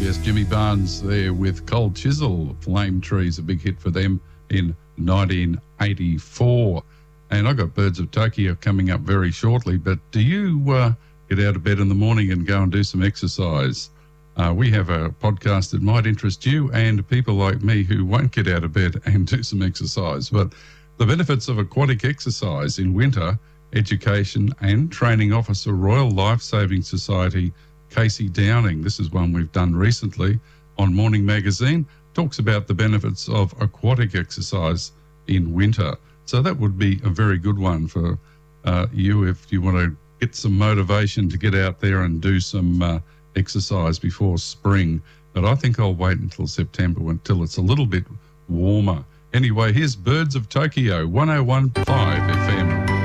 Yes, Jimmy Barnes there with Cold Chisel. Flame Tree's a big hit for them in 1984. And I've got Birds of Tokyo coming up very shortly. But do you get out of bed in the morning and go and do some exercise? We have a podcast that might interest you and people like me who won't get out of bed and do some exercise. But the benefits of aquatic exercise in winter, Education and Training Officer, Royal Life Saving Society, Casey Downing, this is one we've done recently on Morning Magazine, talks about the benefits of aquatic exercise in winter. So that would be a very good one for you if you want to get some motivation to get out there and do some exercise before spring. But I think I'll wait until September, until it's a little bit warmer. Anyway, here's Birds of Tokyo, 101.5 FM.